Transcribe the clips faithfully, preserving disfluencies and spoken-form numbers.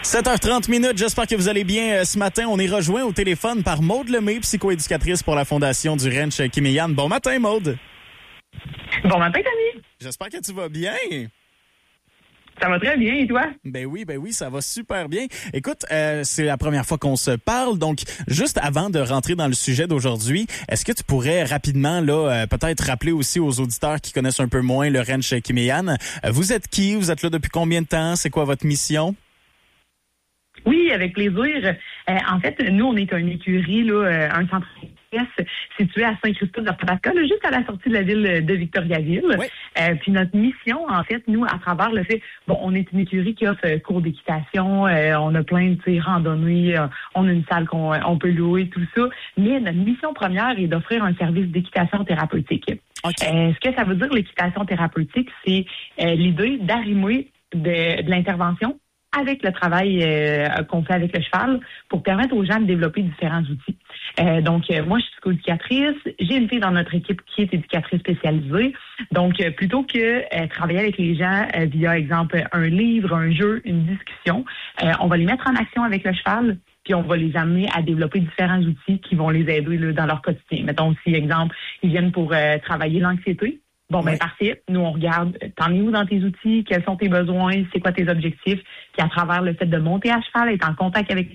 sept heures trente minutes, j'espère que vous allez bien ce matin. On est rejoint au téléphone par Maude Lemay, psychoéducatrice pour la Fondation du Ranch Kiméyan. Bon matin, Maude. Bon matin, Camille. J'espère que tu vas bien. Ça va très bien, et toi? Ben oui, ben oui, ça va super bien. Écoute, euh, c'est la première fois qu'on se parle, donc juste avant de rentrer dans le sujet d'aujourd'hui, est-ce que tu pourrais rapidement, là, euh, peut-être rappeler aussi aux auditeurs qui connaissent un peu moins le Ranch Kiméyan, euh, vous êtes qui? Vous êtes là depuis combien de temps? C'est quoi votre mission? Oui, avec plaisir. Euh, en fait, nous, on est une écurie, là, euh, un centre situé à Saint-Christophe-de-Tabasca, là, juste à la sortie de la ville de Victoriaville. Oui. Euh, puis notre mission, en fait, nous, à travers le fait, bon, on est une écurie qui offre euh, cours d'équitation, euh, on a plein de randonnées, euh, on a une salle qu'on on peut louer, tout ça. Mais notre mission première est d'offrir un service d'équitation thérapeutique. Okay. Euh, ce que ça veut dire, l'équitation thérapeutique, c'est euh, l'idée d'arrimer de, de l'intervention avec le travail euh, qu'on fait avec le cheval pour permettre aux gens de développer différents outils. Euh, donc, euh, moi, je suis psychoéducatrice. J'ai une fille dans notre équipe qui est éducatrice spécialisée. Donc, euh, plutôt que euh, travailler avec les gens euh, via, exemple, un livre, un jeu, une discussion, euh, on va les mettre en action avec le cheval, puis on va les amener à développer différents outils qui vont les aider là, dans leur quotidien. Mettons, si, exemple, ils viennent pour euh, travailler l'anxiété. Bon, ben, oui. Parfait. Nous, on regarde, t'en es où dans tes outils, quels sont tes besoins, c'est quoi tes objectifs, puis à travers le fait de monter à cheval, être en contact avec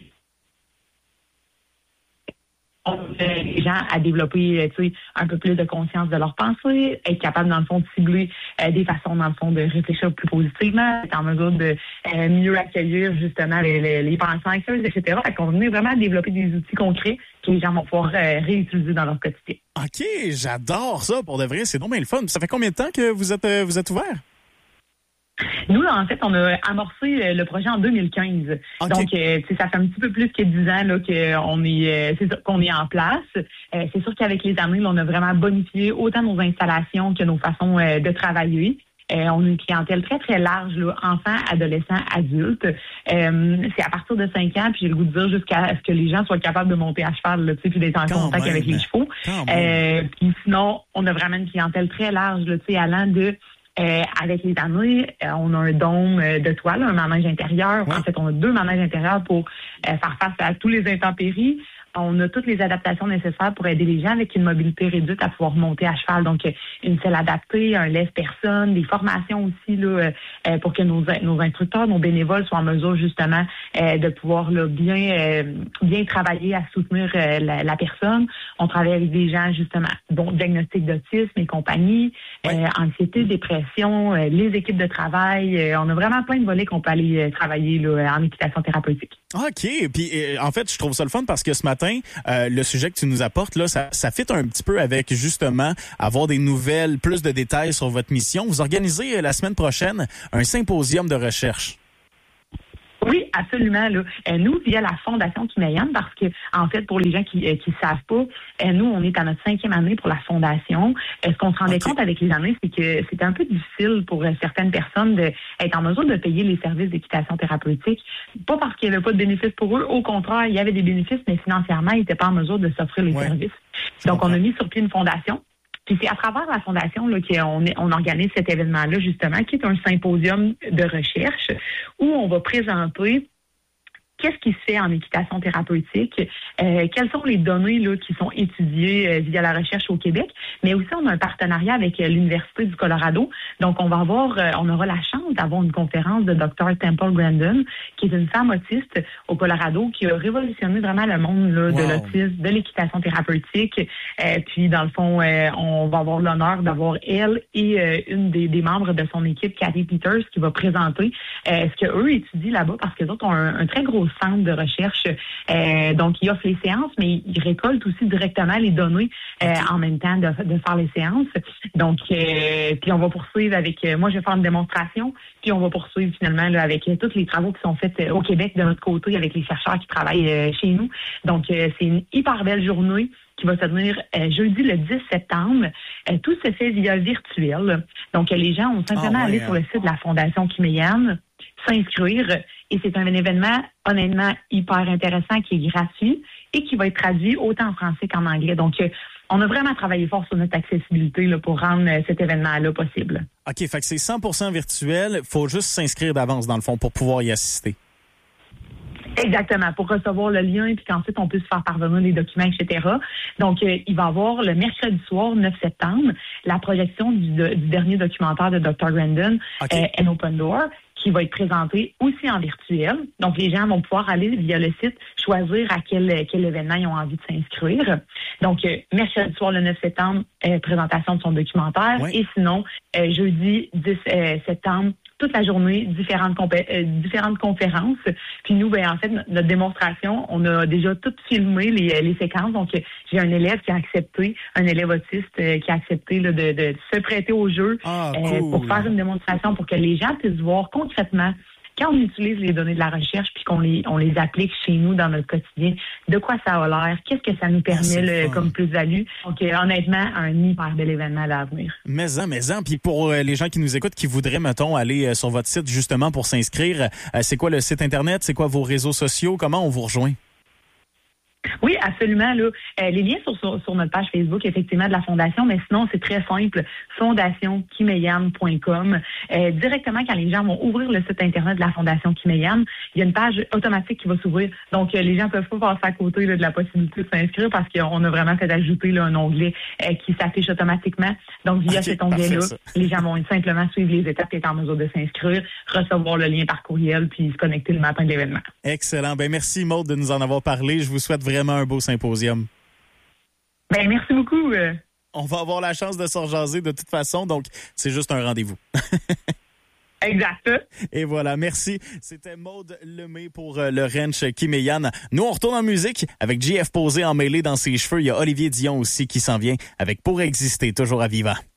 les gens à développer, tu sais, un peu plus de conscience de leurs pensées, être capable, dans le fond, de cibler euh, des façons, dans le fond, de réfléchir plus positivement, être en mesure de euh, mieux accueillir, justement, les, les, les pensées anxieuses, et cetera. Fait qu'on venait vraiment développer des outils concrets que les gens vont pouvoir euh, réutiliser dans leur quotidien. OK, j'adore ça, pour de vrai, c'est donc bien le fun. Ça fait combien de temps que vous êtes, euh, vous êtes ouvert? Nous, en fait, on a amorcé le projet en deux mille quinze. Okay. Donc, euh, ça fait un petit peu plus que dix ans là, qu'on est, euh, c'est ça, qu'on est en place. Euh, c'est sûr qu'avec les années, là, on a vraiment bonifié autant nos installations que nos façons euh, de travailler. Euh, on a une clientèle très, très large, là, enfants, adolescents, adultes. Euh, c'est à partir de cinq ans, puis j'ai le goût de dire jusqu'à ce que les gens soient capables de monter à cheval, là, puis d'être en Quand contact même. avec les chevaux. Euh, puis sinon, on a vraiment une clientèle très large, là, allant de... Euh, avec les années, euh, on a un dôme euh, de toile, un manège intérieur. Ouais. En fait, on a deux manèges intérieurs pour euh, faire face à tous les intempéries. On a toutes les adaptations nécessaires pour aider les gens avec une mobilité réduite à pouvoir monter à cheval. Donc, une selle adaptée, un lève-personne, des formations aussi là, euh, pour que nos, nos instructeurs, nos bénévoles soient en mesure justement euh, de pouvoir là, bien, euh, bien travailler à soutenir euh, la, la personne. On travaille avec des gens justement, bon, diagnostic d'autisme et compagnie, ouais. euh, anxiété, dépression, euh, les équipes de travail. Euh, on a vraiment plein de volets qu'on peut aller euh, travailler là, en équitation thérapeutique. OK. Puis, euh, en fait, je trouve ça le fun parce que ce matin, Euh, le sujet que tu nous apportes, là, ça, ça fit un petit peu avec, justement, avoir des nouvelles, plus de détails sur votre mission. Vous organisez euh, la semaine prochaine un symposium de recherche. Oui, absolument. Là. Euh, nous, via la Fondation Kiméyan, parce que, en fait, pour les gens qui ne euh, savent pas, euh, nous, on est à notre cinquième année pour la Fondation. Euh, ce qu'on se rendait okay. compte avec les années, c'est que c'était un peu difficile pour euh, certaines personnes d'être en mesure de payer les services d'équitation thérapeutique. Pas parce qu'il n'y avait pas de bénéfices pour eux. Au contraire, il y avait des bénéfices, mais financièrement, ils n'étaient pas en mesure de s'offrir les ouais. services. Donc, on a mis sur pied une fondation. Puis c'est à travers la Fondation là, qu'on on organise cet événement-là, justement, qui est un symposium de recherche où on va présenter qu'est-ce qui se fait en équitation thérapeutique, euh, quelles sont les données là, qui sont étudiées euh, via la recherche au Québec, mais aussi on a un partenariat avec euh, l'Université du Colorado. Donc, on va avoir, euh, on aura la chance d'avoir une conférence de docteur Temple Grandin, qui est une femme autiste au Colorado, qui a révolutionné vraiment le monde là, wow. de l'autisme, de l'équitation thérapeutique. Euh, puis, dans le fond, euh, on va avoir l'honneur d'avoir elle et euh, une des, des membres de son équipe, Cathy Peters, qui va présenter euh, ce qu'eux étudient là-bas, parce qu'ils ont un, un très gros centre de recherche. Euh, donc, ils offrent les séances, mais ils récoltent aussi directement les données euh, en même temps de, de faire les séances. Donc, euh, puis on va poursuivre avec... Euh, moi, je vais faire une démonstration, puis on va poursuivre finalement là, avec euh, tous les travaux qui sont faits euh, au Québec de notre côté, avec les chercheurs qui travaillent euh, chez nous. Donc, euh, c'est une hyper belle journée qui va se tenir euh, jeudi le dix septembre. Euh, tout se fait via virtuel. Donc, euh, les gens ont simplement ah ouais, aller hein. sur le site de la Fondation Kiméyan, s'inscrire, et c'est un événement honnêtement hyper intéressant qui est gratuit et qui va être traduit autant en français qu'en anglais. Donc, euh, on a vraiment travaillé fort sur notre accessibilité là, pour rendre euh, cet événement-là possible. OK, fait que c'est cent pour cent virtuel. Il faut juste s'inscrire d'avance, dans le fond, pour pouvoir y assister. Exactement, pour recevoir le lien puis qu'ensuite on puisse faire parvenir les documents, et cetera. Donc, euh, il va y avoir le mercredi soir, neuf septembre, la projection du, de, du dernier documentaire de docteur Grandin, okay. euh, An Open Door, qui va être présenté aussi en virtuel. Donc, les gens vont pouvoir aller via le site, choisir à quel, quel événement ils ont envie de s'inscrire. Donc, euh, mercredi soir, le neuf septembre, euh, présentation de son documentaire. Oui. Et sinon, euh, jeudi dix septembre, toute la journée, différentes, compé- euh, différentes conférences. Puis nous, ben en fait, notre démonstration, on a déjà tout filmé les, les séquences. Donc, j'ai un élève qui a accepté, un élève autiste euh, qui a accepté là, de, de se prêter au jeu ah, cool. euh, pour faire une démonstration, pour que les gens puissent voir concrètement quand on utilise les données de la recherche puis qu'on les on les applique chez nous dans notre quotidien, de quoi ça a l'air, qu'est-ce que ça nous permet ah, le, comme plus-value. Donc, euh, honnêtement, un hyper bel événement à l'avenir. Mais en, mais en. Puis pour euh, les gens qui nous écoutent, qui voudraient, mettons, aller euh, sur votre site justement pour s'inscrire, euh, c'est quoi le site Internet? C'est quoi vos réseaux sociaux? Comment on vous rejoint? Oui, absolument. Là, euh, les liens sont sur, sur notre page Facebook, effectivement, de la Fondation, mais sinon, c'est très simple, fondation kimeyan point com. Euh, directement, quand les gens vont ouvrir le site Internet de la Fondation Kimeyan, il y a une page automatique qui va s'ouvrir. Donc, euh, les gens ne peuvent pas passer à côté là, de la possibilité de s'inscrire parce qu'on a vraiment fait ajouter là, un onglet euh, qui s'affiche automatiquement. Donc, via okay, cet onglet-là, les gens vont simplement suivre les étapes et être en mesure de s'inscrire, recevoir le lien par courriel, puis se connecter le matin de l'événement. Excellent. Ben merci, Maude, de nous en avoir parlé. Je vous souhaite vraiment un beau symposium. Ben, merci beaucoup. On va avoir la chance de s'en jaser de toute façon, donc c'est juste un rendez-vous. Exact. Et voilà, merci. C'était Maude Lemay pour euh, le ranch Kimeyan. Nous, on retourne en musique avec J F posé emmêlé dans ses cheveux. Il y a Olivier Dion aussi qui s'en vient avec Pour exister, toujours à Viva.